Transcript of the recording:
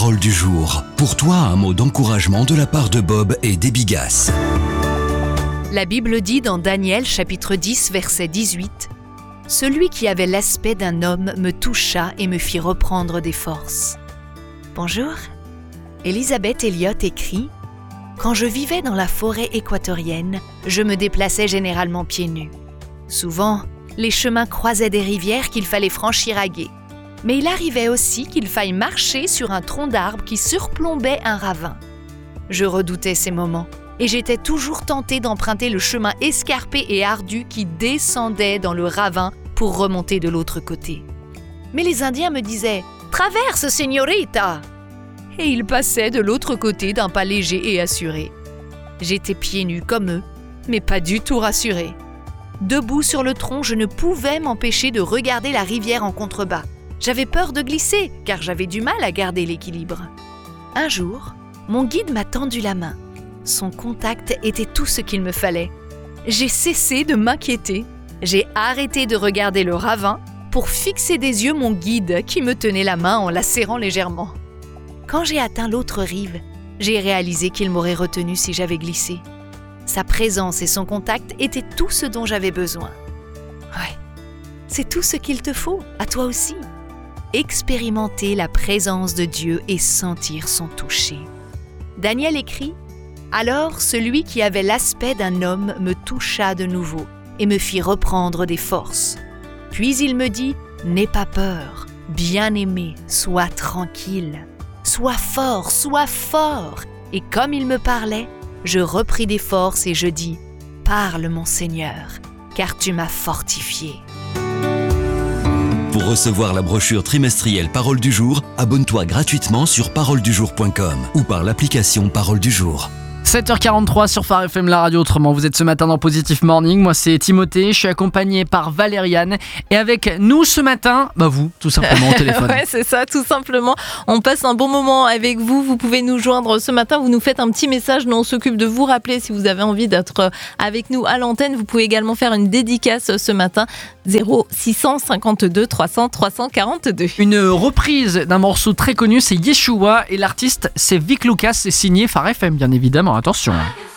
parole du jour. Pour toi, un mot d'encouragement de la part de Bob et d'Ebigas. La Bible dit dans Daniel chapitre 10 verset 18 « Celui qui avait l'aspect d'un homme me toucha et me fit reprendre des forces. » Bonjour, Elisabeth Elliott écrit « Quand je vivais dans la forêt équatorienne, je me déplaçais généralement pieds nus. Souvent, les chemins croisaient des rivières qu'il fallait franchir à gué. Mais il arrivait aussi qu'il faille marcher sur un tronc d'arbre qui surplombait un ravin. Je redoutais ces moments et j'étais toujours tentée d'emprunter le chemin escarpé et ardu qui descendait dans le ravin pour remonter de l'autre côté. Mais les Indiens me disaient « Traverse, señorita !» Et ils passaient de l'autre côté d'un pas léger et assuré. J'étais pieds nus comme eux, mais pas du tout rassurée. Debout sur le tronc, je ne pouvais m'empêcher de regarder la rivière en contrebas. J'avais peur de glisser, car j'avais du mal à garder l'équilibre. Un jour, mon guide m'a tendu la main. Son contact était tout ce qu'il me fallait. J'ai cessé de m'inquiéter. J'ai arrêté de regarder le ravin pour fixer des yeux mon guide qui me tenait la main en la serrant légèrement. Quand j'ai atteint l'autre rive, j'ai réalisé qu'il m'aurait retenu si j'avais glissé. Sa présence et son contact étaient tout ce dont j'avais besoin. Ouais, c'est tout ce qu'il te faut, à toi aussi. Expérimenter la présence de Dieu et sentir son toucher. Daniel écrit « Alors celui qui avait l'aspect d'un homme me toucha de nouveau et me fit reprendre des forces. Puis il me dit « N'aie pas peur, bien-aimé, sois tranquille. Sois fort. » Et comme il me parlait, je repris des forces et je dis « Parle mon Seigneur, car tu m'as fortifié. » Pour recevoir la brochure trimestrielle Parole du jour, abonne-toi gratuitement sur paroledujour.com ou par l'application Parole du jour. 7h43 sur Phare FM, la radio autrement. Vous êtes ce matin dans Positive Morning. Moi, c'est Timothée. Je suis accompagné par Valériane. Et avec nous ce matin, vous, tout simplement, au téléphone. Ouais, c'est ça, tout simplement. On passe un bon moment avec vous. Vous pouvez nous joindre ce matin. Vous nous faites un petit message. Nous, on s'occupe de vous rappeler si vous avez envie d'être avec nous à l'antenne. Vous pouvez également faire une dédicace ce matin. 0652 300 342. Une reprise d'un morceau très connu, c'est Yeshua. Et l'artiste, c'est Vic Lucas. C'est signé Phare FM, bien évidemment. Attention.